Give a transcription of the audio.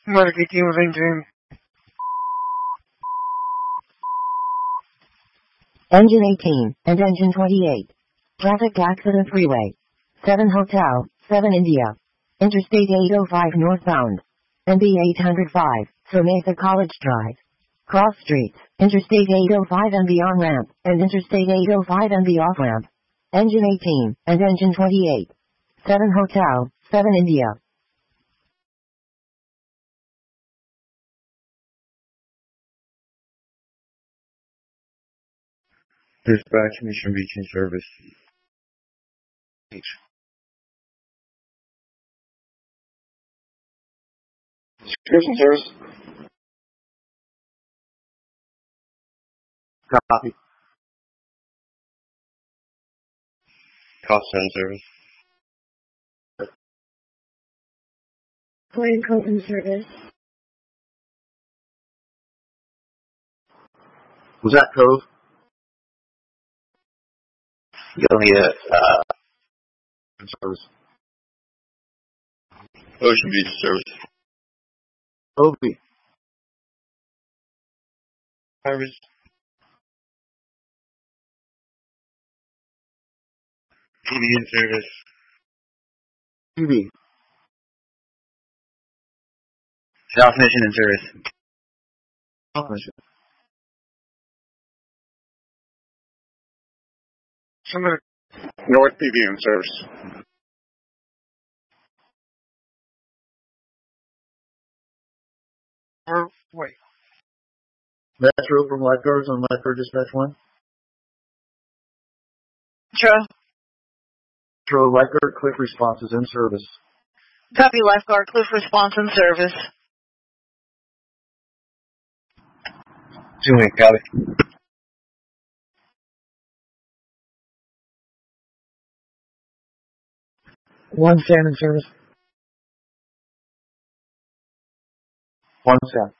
Marketing engine. Engine 18 and engine 28. Traffic accident freeway. 7 Hotel, 7 India. Interstate 805 northbound. NB 805, Sonatha College Drive. Cross streets, Interstate 805 NB on-ramp, and Interstate 805 NB off-ramp. Engine 18 and engine 28. 7 Hotel, 7 India. Dispatch Mission Beach in service. Description service. Copy. Cost center service. Plain Colton service. Was that Cove? You'll need a service. Ocean Beach service. Obi. Service. Indian service. PB. South Mission in service. South Mission. North PV in service. Wait. Metro from lifeguards on lifeguard dispatch 1. Metro lifeguard Cliff response is in service. Copy, lifeguard Cliff response in service. 2-8, copy. One Sam in service. 1 Sam.